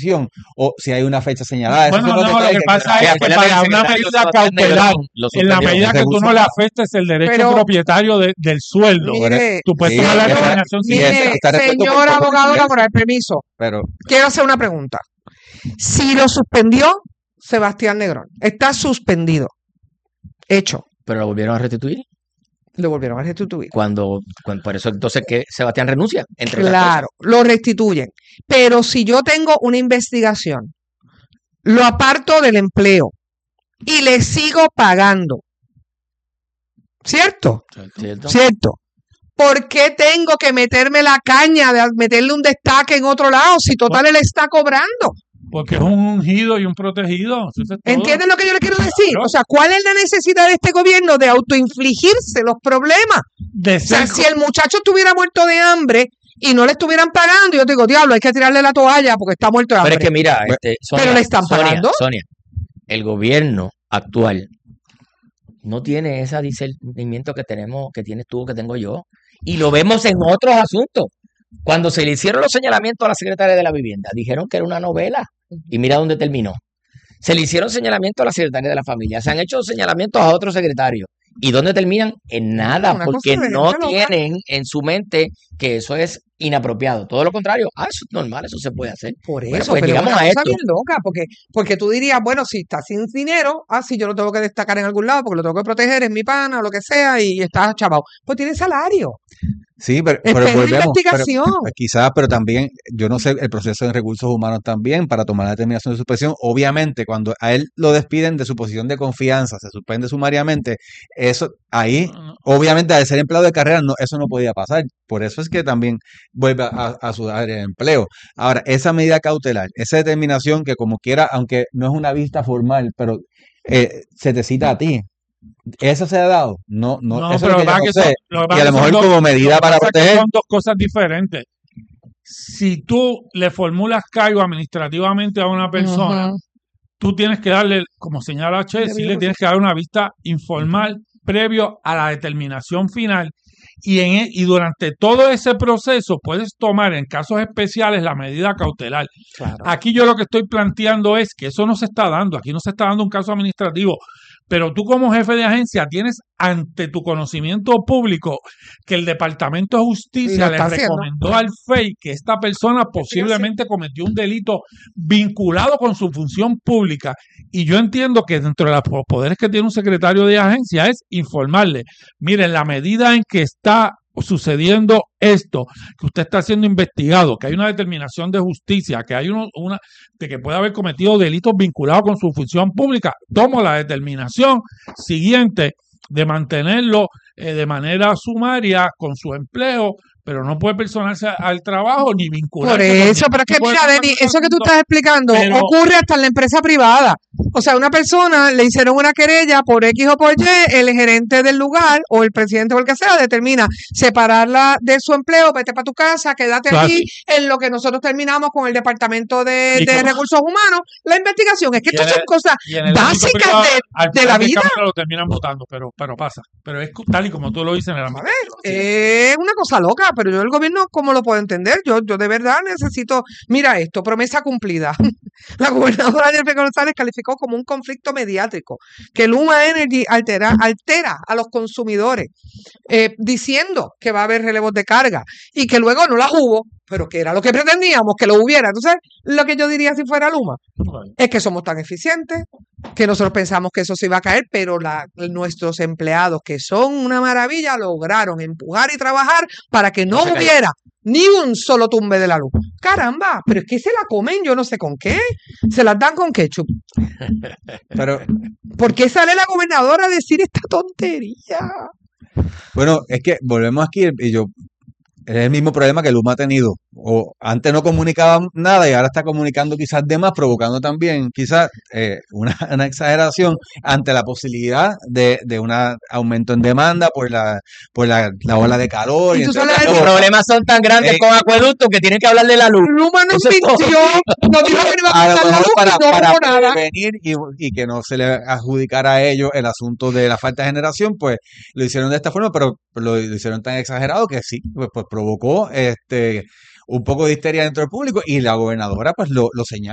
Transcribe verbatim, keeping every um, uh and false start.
posición o si hay una fecha señalada. Bueno, Eso son no, los lo que detalles pasa que- es que para una medida cautelar, en la medida que tú no le afectes el derecho Pero- propietario de- del sueldo, Mire, tú puedes sí, tomar la esa- determinación sí, esa- Mire, está resuelto señor por- por- abogado laboral, permiso. Pero Quiero hacer una pregunta. Si lo suspendió Sebastián Negrón, está suspendido. Hecho. Pero lo volvieron a restituir Lo volvieron a restituir. cuando, cuando por eso entonces que Sebastián renuncia. Entre otras Claro, lo restituyen. Pero si yo tengo una investigación, lo aparto del empleo y le sigo pagando. ¿Cierto? cosas, ¿cierto? ¿Cierto? ¿Por qué tengo que meterme la caña de meterle un destaque en otro lado si total él está cobrando? porque es un ungido y un protegido. Eso es todo. ¿Entienden lo que yo le quiero decir? Claro. O sea, ¿cuál es la necesidad de este gobierno de autoinfligirse los problemas? De O sea, ser si el muchacho estuviera muerto de hambre y no le estuvieran pagando, yo te digo, diablo, hay que tirarle la toalla porque está muerto de hambre. Pero es que mira, este, Sonia, Pero le están Sonia, pagando. Sonia, el gobierno actual no tiene ese discernimiento que tenemos, que tienes tú, que tengo yo, y lo vemos en otros asuntos. Cuando se le hicieron los señalamientos a la secretaria de la vivienda, dijeron que era una novela, y mira dónde terminó. Se le hicieron señalamientos a la secretaria de la familia, se han hecho señalamientos a otros secretarios, ¿y dónde terminan? En nada, Una porque cosa de no gente loca. tienen en su mente que eso es inapropiado. Todo lo contrario, ah, eso es normal, eso se puede hacer. Por eso, Bueno, pues pero es llegamos una a cosa esto. bien loca, porque, porque tú dirías, bueno, si está sin dinero, ah, sí, yo lo tengo que destacar en algún lado porque lo tengo que proteger, es mi pana o lo que sea, y está chavado. Pues tiene salario. sí, pero, Es pero pedir volvemos. Pero, investigación. pues quizás, pero también, yo no sé, el proceso de recursos humanos también para tomar la determinación de suspensión. Obviamente, cuando a él lo despiden de su posición de confianza, se suspende sumariamente, eso ahí, obviamente, al ser empleado de carrera, no, eso no podía pasar. Por eso es que también vuelve a, a su área de empleo. Ahora, esa medida cautelar, esa determinación que como quiera, aunque no es una vista formal, pero eh, se te cita a ti. ¿Eso se ha dado? No, no, No, eso pero es lo lo que que yo pasa no que sé. son- lo que Y pasa a lo que son mejor dos- como lo medida que para pasa es que proteger. son dos cosas diferentes. Si tú le formulas cargo administrativamente a una persona, Ujú. tú tienes que darle, como señala Che, sí le tienes que dar una vista informal previo a la determinación final. Y, en, e- y durante todo ese proceso puedes tomar en casos especiales la medida cautelar. Claro. Aquí yo lo que estoy planteando es que eso no se está dando. Aquí no se está dando un caso administrativo. Pero tú como jefe de agencia tienes ante tu conocimiento público que el Departamento de Y Justicia lo le está haciendo. recomendó al F E I que esta persona posiblemente cometió un delito vinculado con su función pública. Y yo entiendo que dentro de los poderes que tiene un secretario de agencia es informarle, miren, la medida en que está sucediendo esto, que usted está siendo investigado, que hay una determinación de justicia, que hay uno, una de que puede haber cometido delitos vinculados con su función pública, tomo la determinación siguiente de mantenerlo eh, de manera sumaria con su empleo, pero no puede personarse al trabajo ni vincularse. Por con eso, ningún pero es que tipo de mira, Denis, eso que tú asunto. estás explicando Pero- ocurre hasta en la empresa privada. O sea, una persona le hicieron una querella por X o por Y, el gerente del lugar o el presidente o el que sea determina separarla de su empleo, vete para tu casa, quédate Claro. aquí, en lo que nosotros terminamos con el departamento de, Y de como- recursos humanos, la investigación. Es que Y estas en son el- cosas Y en el ámbito básicas privado, de, al de final la del vida. camino lo terminan votando, pero, pero pasa. Pero es tal y como tú lo dices en el ámbito. A ver, es una cosa loca, pero yo el gobierno, ¿cómo lo puedo entender? Yo, yo de verdad necesito, mira esto, promesa cumplida. La gobernadora Jennifer González calificó como un conflicto mediático que Luma Energy altera, altera a los consumidores, eh, diciendo que va a haber relevos de carga y que luego no las hubo, pero que era lo que pretendíamos, que lo hubiera. Entonces, lo que yo diría si fuera Luma es que somos tan eficientes que nosotros pensamos que eso se iba a caer, pero la, nuestros empleados, que son una maravilla, lograron empujar y trabajar para que no No se cayó. hubiera ni un solo tumbe de la luz. Caramba, pero es que se la comen, yo no sé con qué. Se las dan con ketchup. Pero ¿Por qué sale la gobernadora a decir esta tontería? bueno, es que volvemos aquí y yo, es el mismo problema que Luma ha tenido. O antes no comunicaba nada y ahora está comunicando quizás de más, provocando también quizás eh, una, una exageración ante la posibilidad de, de un aumento en demanda por la por la, la ola de calor. Y Y tú entonces, sales a Los decir, problemas son tan grandes Eh, con acueductos que tienen que hablar de la luz. Luma nos Eso es todo. mintió, no dijo que no iba a a lo cortar la mejor luz para, y no para hubo nada. prevenir y, y que no se le adjudicara a ellos el asunto de la falta de generación, pues lo hicieron de esta forma, pero lo, lo hicieron tan exagerado que sí, pues, pues provocó este un poco de histeria dentro del público y la gobernadora pues lo, lo señala.